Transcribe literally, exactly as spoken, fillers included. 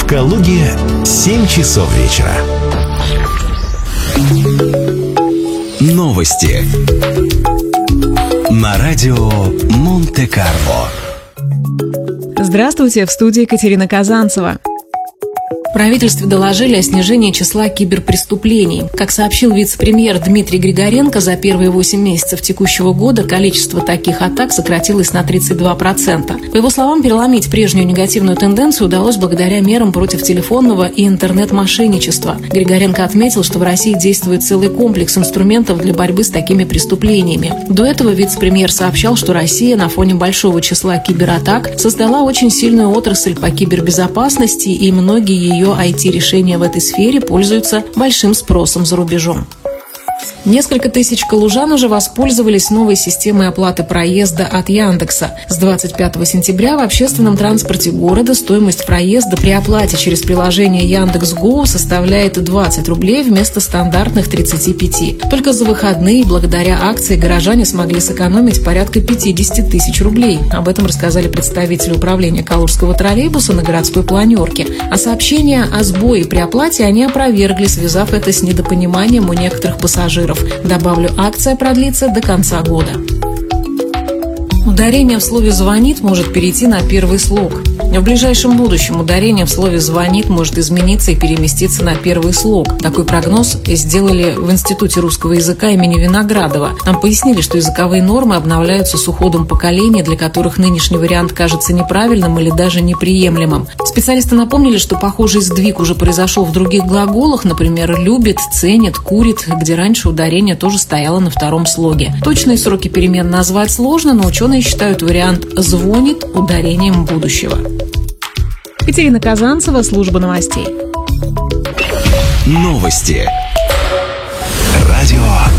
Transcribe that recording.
Калуге семь часов вечера. Новости на радио Монте-Карло. Здравствуйте, в студии Екатерина Казанцева. В правительстве доложили о снижении числа киберпреступлений. Как сообщил вице-премьер Дмитрий Григоренко, за первые восемь месяцев текущего года количество таких атак сократилось на тридцать два процента. По его словам, переломить прежнюю негативную тенденцию удалось благодаря мерам против телефонного и интернет-мошенничества. Григоренко отметил, что в России действует целый комплекс инструментов для борьбы с такими преступлениями. До этого вице-премьер сообщал, что Россия на фоне большого числа кибератак создала очень сильную отрасль по кибербезопасности, и многие ее Ее ай ти-решения в этой сфере пользуются большим спросом за рубежом. Несколько тысяч калужан уже воспользовались новой системой оплаты проезда от Яндекса. С двадцать пятого сентября в общественном транспорте города стоимость проезда при оплате через приложение Яндекс.Гоу составляет двадцать рублей вместо стандартных тридцати пяти. Только за выходные благодаря акции горожане смогли сэкономить порядка пятьдесят тысяч рублей. Об этом рассказали представители управления Калужского троллейбуса на городской планерке. А сообщение о сбое при оплате они опровергли, связав это с недопониманием у некоторых пассажиров. Добавлю, акция продлится до конца года. Ударение в слове «звонит» может перейти на первый слог. В ближайшем будущем ударение в слове «звонит» может измениться и переместиться на первый слог. Такой прогноз сделали в Институте русского языка имени Виноградова. Нам пояснили, что языковые нормы обновляются с уходом поколений, для которых нынешний вариант кажется неправильным или даже неприемлемым. Специалисты напомнили, что похожий сдвиг уже произошел в других глаголах, например, «любит», «ценит», «курит», где раньше ударение тоже стояло на втором слоге. Точные сроки перемен назвать сложно, но ученые считают вариант «звонит» ударением будущего. Екатерина Казанцева, служба новостей. Новости. Радио